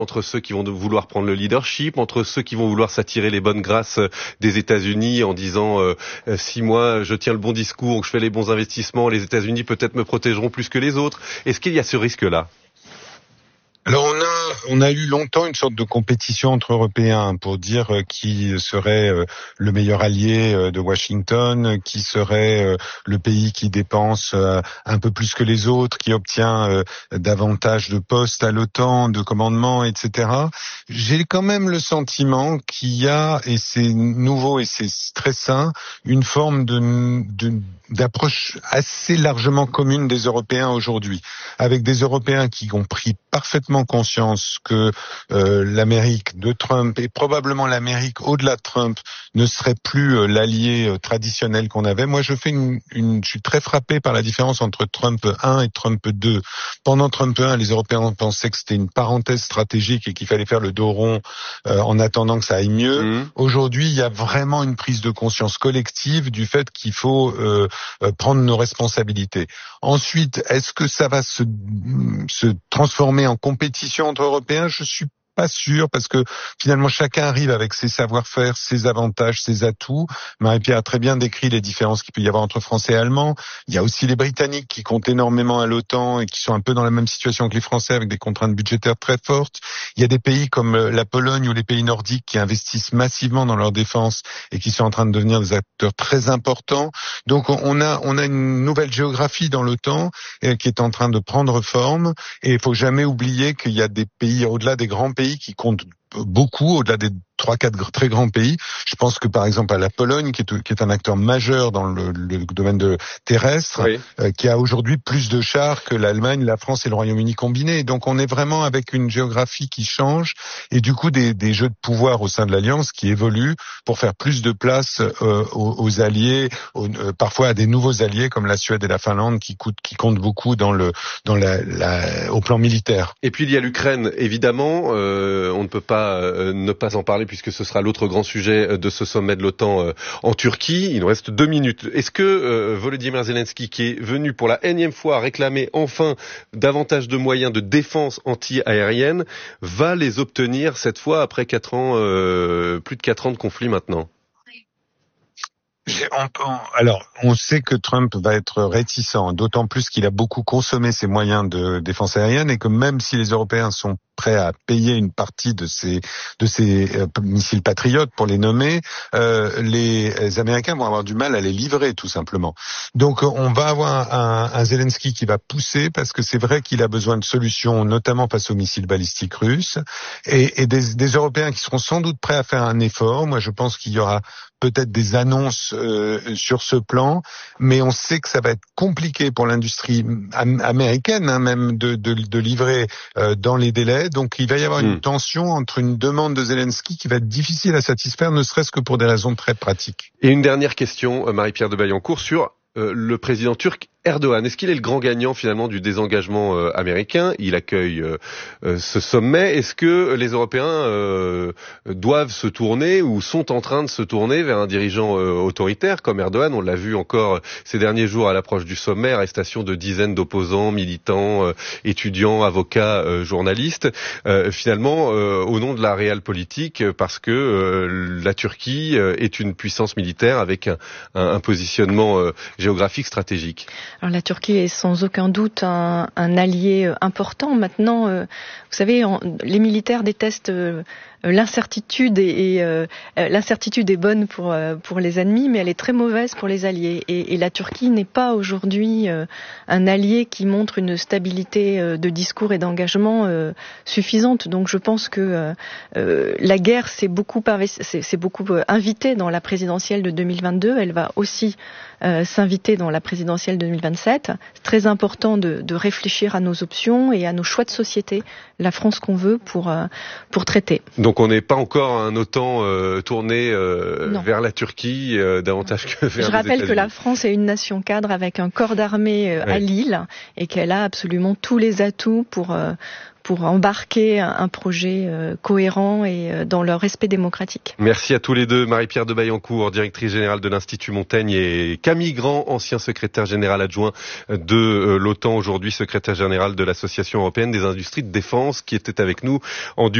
entre ceux qui vont vouloir prendre le leadership, entre ceux qui vont vouloir s'attirer les bonnes grâces des États-Unis en disant si moi je tiens le bon discours, que je fais les bons investissements, les États-Unis peut-être me protégeront plus que les autres. Est-ce qu'il y a ce risque-là ? Alors on a eu longtemps une sorte de compétition entre Européens pour dire qui serait le meilleur allié de Washington, qui serait le pays qui dépense un peu plus que les autres, qui obtient davantage de postes à l'OTAN, de commandement, etc. J'ai quand même le sentiment qu'il y a, et c'est nouveau et c'est très sain, une forme d'approche assez largement commune des Européens aujourd'hui, avec des Européens qui ont pris parfaitement conscience que l'Amérique de Trump et probablement l'Amérique au-delà de Trump ne serait plus l'allié traditionnel qu'on avait. Moi, je suis très frappé par la différence entre Trump 1 et Trump 2. Pendant Trump 1, les Européens pensaient que c'était une parenthèse stratégique et qu'il fallait faire le dos rond en attendant que ça aille mieux. Aujourd'hui, il y a vraiment une prise de conscience collective du fait qu'il faut prendre nos responsabilités. Ensuite, est-ce que ça va se transformer en compétition entre Européens? Je suis pas sûr, parce que finalement chacun arrive avec ses savoir-faire, ses avantages, ses atouts. Marie-Pierre a très bien décrit les différences qu'il peut y avoir entre Français et Allemands. Il y a aussi les Britanniques qui comptent énormément à l'OTAN et qui sont un peu dans la même situation que les Français avec des contraintes budgétaires très fortes. Il y a des pays comme la Pologne ou les pays nordiques qui investissent massivement dans leur défense et qui sont en train de devenir des acteurs très importants. Donc on a une nouvelle géographie dans l'OTAN qui est en train de prendre forme, et il faut jamais oublier qu'il y a des pays au-delà des grands pays qui comptent beaucoup, au-delà des 3-4 très grands pays. Je pense que par exemple à la Pologne, qui est un acteur majeur dans le domaine terrestre, oui, qui a aujourd'hui plus de chars que l'Allemagne, la France et le Royaume-Uni combinés. Donc on est vraiment avec une géographie qui change, et du coup des jeux de pouvoir au sein de l'Alliance qui évoluent pour faire plus de place aux alliés, parfois à des nouveaux alliés comme la Suède et la Finlande qui comptent beaucoup au plan militaire. Et puis il y a l'Ukraine, évidemment, on ne peut pas ne pas en parler puisque ce sera l'autre grand sujet de ce sommet de l'OTAN en Turquie. Il nous reste 2 minutes. Est-ce que Volodymyr Zelensky, qui est venu pour la énième fois réclamer enfin davantage de moyens de défense anti-aérienne, va les obtenir cette fois après 4 ans, plus de 4 ans de conflit maintenant? Alors, on sait que Trump va être réticent, d'autant plus qu'il a beaucoup consommé ses moyens de défense aérienne, et que même si les Européens sont prêts à payer une partie de ces missiles patriotes, pour les nommer, les Américains vont avoir du mal à les livrer, tout simplement. Donc, on va avoir un Zelensky qui va pousser, parce que c'est vrai qu'il a besoin de solutions, notamment face aux missiles balistiques russes, et des Européens qui seront sans doute prêts à faire un effort. Moi, je pense qu'il y aura peut-être des annonces sur ce plan, mais on sait que ça va être compliqué pour l'industrie américaine, même de livrer dans les délais. Donc il va y avoir une tension entre une demande de Zelensky qui va être difficile à satisfaire, ne serait-ce que pour des raisons très pratiques. Et une dernière question, Marie-Pierre de Bailliencourt, sur le président turc Erdogan. Est-ce qu'il est le grand gagnant finalement du désengagement américain? Il accueille ce sommet. Est-ce que les Européens doivent se tourner ou sont en train de se tourner vers un dirigeant autoritaire comme Erdogan? On l'a vu encore ces derniers jours à l'approche du sommet, arrestation de dizaines d'opposants, militants, étudiants, avocats, journalistes. Finalement, au nom de la réelle politique, parce que la Turquie est une puissance militaire avec un positionnement géographique stratégique. Alors la Turquie est sans aucun doute un allié important. Maintenant, vous savez, les militaires détestent l'incertitude, et l'incertitude est bonne pour les ennemis, mais elle est très mauvaise pour les alliés. Et la Turquie n'est pas aujourd'hui un allié qui montre une stabilité de discours et d'engagement suffisante. Donc je pense que la guerre s'est beaucoup invitée dans la présidentielle de 2022. Elle va aussi s'inviter dans la présidentielle 2027. C'est très important de réfléchir à nos options et à nos choix de société, la France qu'on veut pour traiter. Donc on n'est pas encore un OTAN tourné vers la Turquie davantage que vers les États-Unis. Je rappelle que la France est une nation cadre avec un corps d'armée à Lille, et qu'elle a absolument tous les atouts pour pour embarquer un projet cohérent et dans le respect démocratique. Merci à tous les deux, Marie-Pierre de Baillencourt, directrice générale de l'Institut Montaigne, et Camille Grand, ancien secrétaire général adjoint de l'OTAN, aujourd'hui secrétaire général de l'Association européenne des industries de défense, qui était avec nous en